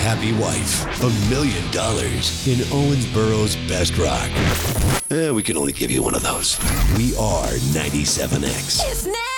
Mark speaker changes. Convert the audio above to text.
Speaker 1: happy wife. $1 million in Owensboro's best rock. We can only give you one of those. We are 97X.
Speaker 2: It's now.